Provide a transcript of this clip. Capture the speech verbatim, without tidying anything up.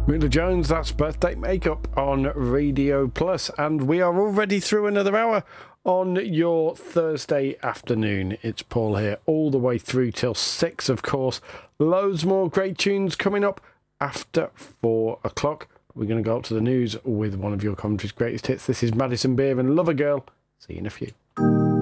Mila Jones, that's Birthday Makeup on Radio Plus, and we are already through another hour on your Thursday afternoon. It's Paul here, all the way through till six, of course. Loads more great tunes coming up after four o'clock. We're going to go up to the news with one of your commentary's greatest hits. This is Madison Beer and Lover Girl. See you in a few.